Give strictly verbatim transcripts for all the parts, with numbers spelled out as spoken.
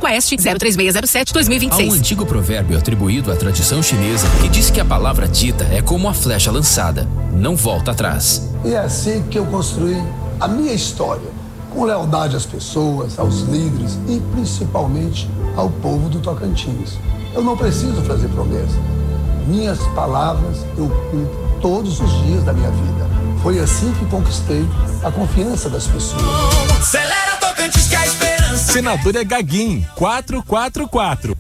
Aquaeste zero três seis zero sete dois mil e vinte e seis. Há um antigo provérbio atribuído à tradição chinesa que diz que a palavra dita é como a flecha lançada, não volta atrás. E é assim que eu construí a minha história, com lealdade às pessoas, aos líderes e principalmente ao povo do Tocantins. Eu não preciso fazer promessa. Minhas palavras eu cumpro todos os dias da minha vida. Foi assim que conquistei a confiança das pessoas. Acelera Tocantins que a esperança. Senadora Gaguinho, quatrocentos e quarenta e quatro.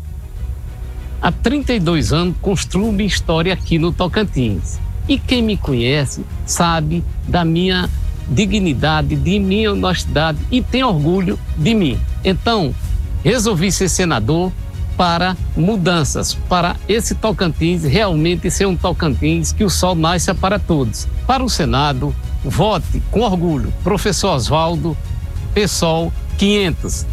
Há trinta e dois anos construo minha história aqui no Tocantins. E quem me conhece sabe da minha dignidade, de minha honestidade e tem orgulho de mim. Então, resolvi ser senador para mudanças, para esse Tocantins realmente ser um Tocantins que o sol nasça para todos. Para o Senado, vote com orgulho. Professor Oswaldo, PSOL quinhentos.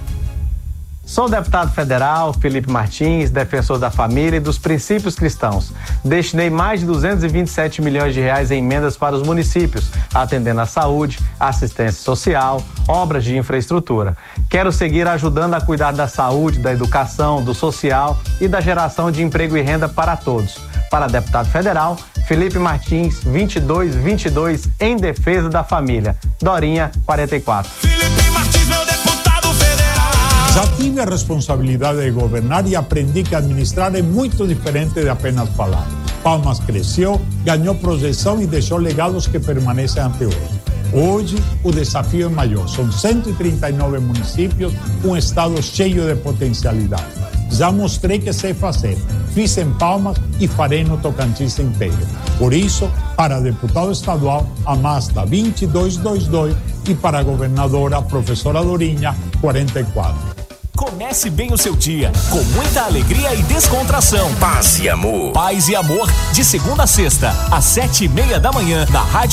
Sou o deputado federal Felipe Martins, defensor da família e dos princípios cristãos. Destinei mais de duzentos e vinte e sete milhões de reais em emendas para os municípios, atendendo à saúde, assistência social, obras de infraestrutura. Quero seguir ajudando a cuidar da saúde, da educação, do social e da geração de emprego e renda para todos. Para deputado federal, Felipe Martins, vinte e dois vinte e dois, em defesa da família. Dorinha, quarenta e quatro. Felipe Martins, meu deputado federal. Já tive a responsabilidade de governar e aprendi que administrar é muito diferente de apenas falar. Palmas cresceu, ganhou projeção e deixou legados que permanecem até hoje. Hoje, o desafio é maior. São cento e trinta e nove municípios, um estado cheio de potencialidade. Já mostrei que sei fazer. Fiz em Palmas e farei no Tocantins inteiro. Por isso, para deputado estadual, Amasta vinte e dois vinte e dois e para a governadora, professora Dorinha, quarenta e quatro. Comece bem o seu dia, com muita alegria e descontração. Paz e amor. Paz e amor, de segunda a sexta, às sete e meia da manhã, na Rádio